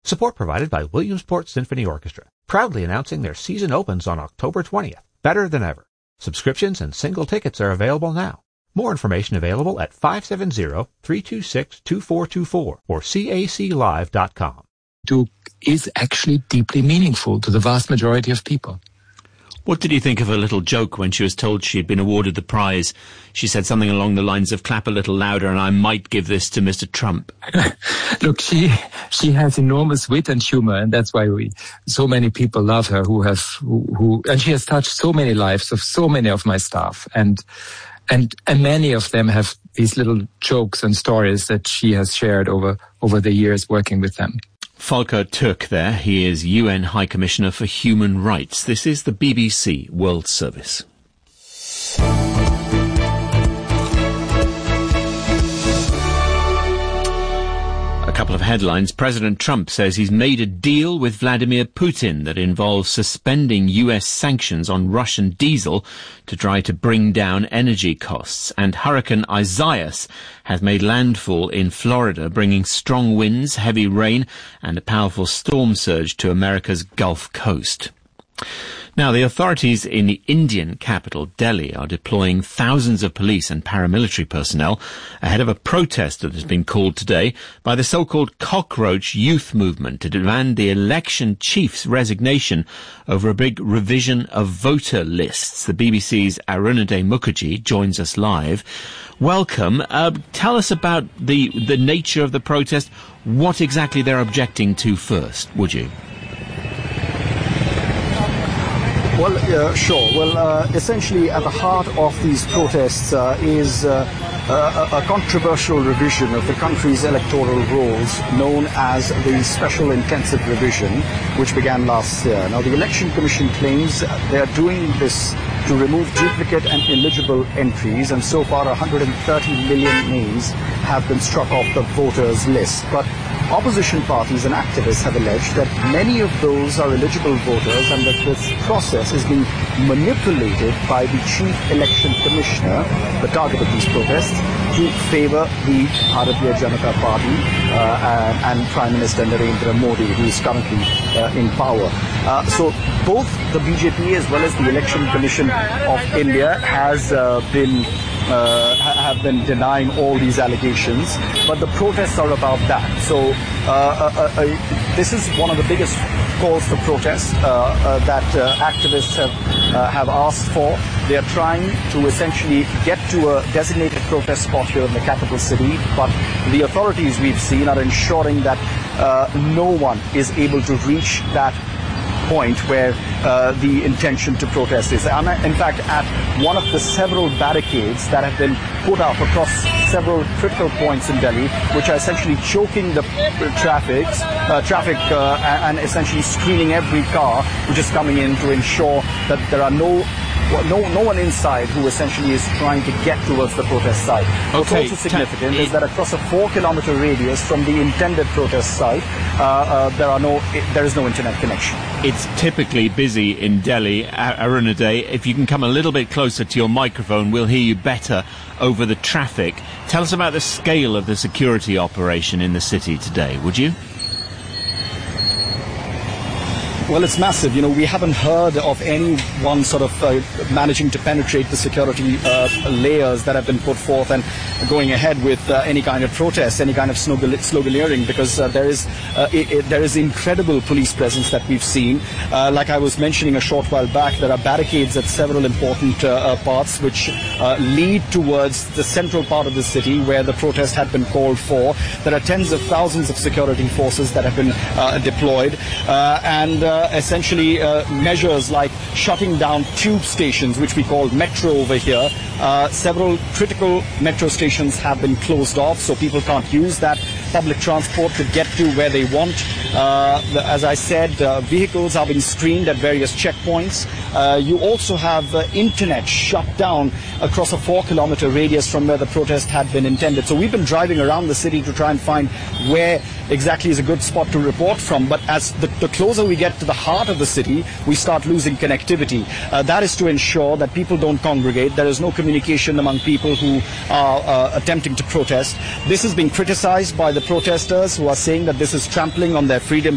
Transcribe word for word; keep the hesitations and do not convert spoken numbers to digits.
Support provided by Williamsport Symphony Orchestra, proudly announcing their season opens on October twentieth, better than ever. Subscriptions and single tickets are available now. More information available at five seven zero, three two six, two four two four or C A C live dot com. Duke is actually deeply meaningful to the vast majority of people. What did you think of her little joke when she was told she had been awarded the prize? She said something along the lines of, clap a little louder and I might give this to Mister Trump. Look, she she has enormous wit and humor, and that's why we so many people love her who have who, who and she has touched so many lives of so many of my staff, and and and many of them have these little jokes and stories that she has shared over over the years working with them. Volker Türk there. He is U N High Commissioner for Human Rights. This is the B B C World Service. A couple of headlines. President Trump says he's made a deal with Vladimir Putin that involves suspending U S sanctions on Russian diesel to try to bring down energy costs. And Hurricane Isaias has made landfall in Florida, bringing strong winds, heavy rain, and a powerful storm surge to America's Gulf Coast. Now, the authorities in the Indian capital, Delhi, are deploying thousands of police and paramilitary personnel ahead of a protest that has been called today by the so-called Cockroach Youth Movement to demand the election chief's resignation over a big revision of voter lists. The B B C's Arunade Mukherjee joins us live. Welcome. Uh, tell us about the, the nature of the protest, what exactly they're objecting to first, would you? Well, uh, sure. Well, uh, essentially at the heart of these protests uh, is uh, a, a controversial revision of the country's electoral rolls known as the Special Intensive Revision, which began last year. Now, the Election Commission claims they are doing this to remove duplicate and illegible entries, and so far one hundred thirty million names have been struck off the voters' list. But opposition parties and activists have alleged that many of those are eligible voters and that this process is being manipulated by the Chief Election Commissioner, the target of these protests, to favor the Bharatiya Janata Party uh, and, and Prime Minister Narendra Modi, who is currently uh, in power. Uh, so both the B J P as well as the Election Commission of India has uh, been Uh, have been denying all these allegations, but the protests are about that. So uh, uh, uh, this is one of the biggest calls for protest uh, uh, that uh, activists have uh, have asked for. They are trying to essentially get to a designated protest spot here in the capital city, but the authorities we've seen are ensuring that uh, no one is able to reach that point where uh, the intention to protest is. And in fact, at one of the several barricades that have been put up across several critical points in Delhi, which are essentially choking the traffic, uh, traffic uh, and essentially screening every car which is coming in to ensure that there are no No, no one inside who essentially is trying to get towards the protest site. What's okay. also significant is that across a four-kilometer radius from the intended protest site, uh, uh, there are no, there is no internet connection. It's typically busy in Delhi, Arunade. If you can come a little bit closer to your microphone, we'll hear you better over the traffic. Tell us about the scale of the security operation in the city today, would you? Well, it's massive. You know, we haven't heard of anyone sort of uh, managing to penetrate the security uh, layers that have been put forth and going ahead with uh, any kind of protest, any kind of sloganeering, because uh, there is uh, it, it, there is incredible police presence that we've seen. Uh, like I was mentioning a short while back, there are barricades at several important uh, uh, parts which uh, lead towards the central part of the city where the protest had been called for. There are tens of thousands of security forces that have been uh, deployed, uh, and uh, Uh, essentially uh, measures like shutting down tube stations, which we call metro over here. Uh, several critical metro stations have been closed off, so people can't use that public transport to get to where they want. Uh, the, as I said, uh, vehicles are being screened at various checkpoints. Uh, you also have uh, internet shut down across a four-kilometer radius from where the protest had been intended. So we've been driving around the city to try and find where exactly is a good spot to report from. But as the, the closer we get to the heart of the city, we start losing connectivity. Uh, that is to ensure that people don't congregate. There is no communication among people who are uh, attempting to protest. This is being criticized by the protesters who are saying that this is trampling on their freedom